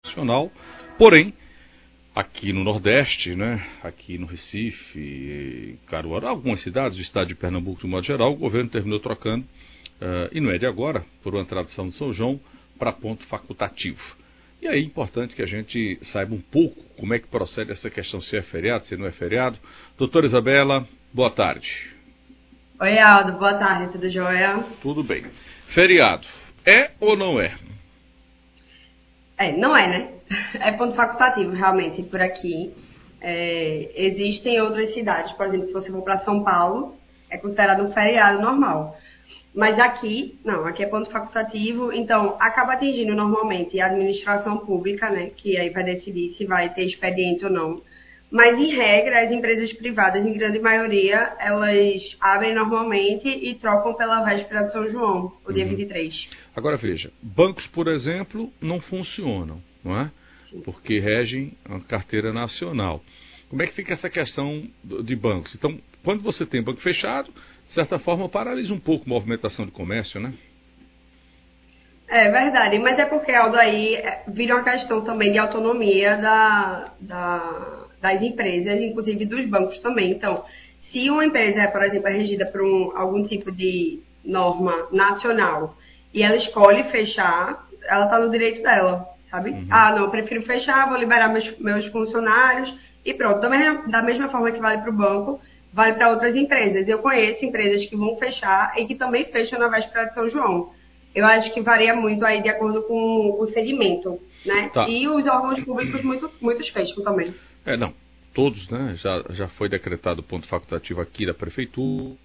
nacional, porém, aqui no Nordeste, né, aqui no Recife, Caruaru, algumas cidades do estado de Pernambuco, de modo geral, o governo terminou trocando, e não é de agora, por uma tradição de São João, para ponto facultativo. E aí é importante que a gente saiba um pouco como é que procede essa questão, se é feriado, se não é feriado. Doutora Isabela, boa tarde. Oi, Aldo, boa tarde, tudo jóia? Tudo bem. Feriado, é ou não é? Não é, né? É ponto facultativo, realmente, por aqui. Existem outras cidades, por exemplo, se você for para São Paulo, é considerado um feriado normal. Mas aqui, não, aqui é ponto facultativo, então acaba atingindo normalmente a administração pública, né, que aí vai decidir se vai ter expediente ou não. Mas, em regra, as empresas privadas, em grande maioria, elas abrem normalmente e trocam pela véspera de São João, o dia 23. Agora veja, bancos, por exemplo, não funcionam, não é? Sim. Porque regem a carteira nacional. Como é que fica essa questão de bancos? Então, quando você tem banco fechado, de certa forma, paralisa um pouco a movimentação do comércio, né? É verdade, mas é porque, Aldo, aí vira uma questão também de autonomia das empresas, inclusive dos bancos também. Então, se uma empresa, por exemplo, é regida por algum tipo de norma nacional e ela escolhe fechar, ela está no direito dela, sabe? Ah, não, eu prefiro fechar, vou liberar meus funcionários e pronto. Da mesma forma que vale para o banco, vale para outras empresas. Eu conheço empresas que vão fechar e que também fecham na véspera de São João. Eu acho que varia muito aí de acordo com o segmento, né? Tá. E os órgãos públicos muitos fecham também. Não. Todos, né? Já foi decretado ponto facultativo aqui da prefeitura,